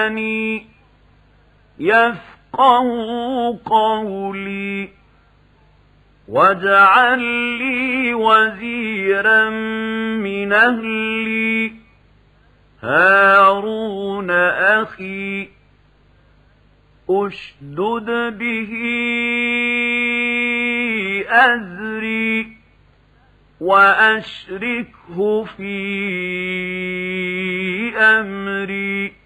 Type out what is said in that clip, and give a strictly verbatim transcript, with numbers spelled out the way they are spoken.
يفقهوا قولي واجعل لي وزيرا من أهلي هارون أخي أشدد به أزري وأشركه في أمري